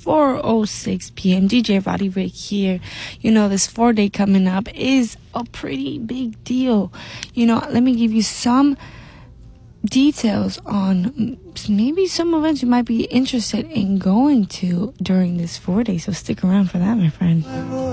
4:06 p.m. DJ Roddy Rick here. You know, this 4-day coming up is a pretty big deal. You know, let me give you some details on maybe some events you might be interested in going to during this 4 day. So stick around for that, my friend.